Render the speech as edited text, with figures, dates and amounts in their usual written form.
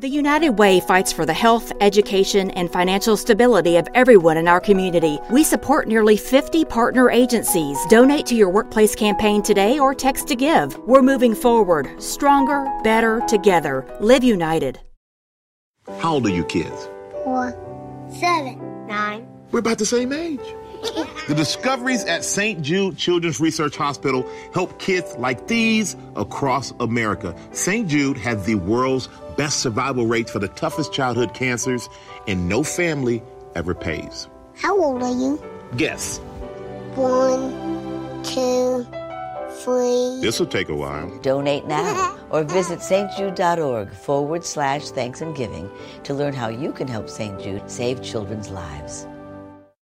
The United Way fights for the health, education, and financial stability of everyone in our community. We support nearly 50 partner agencies. Donate to your workplace campaign today or text to give. We're moving forward, stronger, better, together. Live United. How old are you kids? 4, 7, 9. We're about the same age. The discoveries at St. Jude Children's Research Hospital help kids like these across America. St. Jude has the world's best survival rates for the toughest childhood cancers, and no family ever pays. How old are you? Guess. 1, 2, 3. This'll take a while. Donate now or visit stjude.org/thanks and giving to learn how you can help St. Jude save children's lives.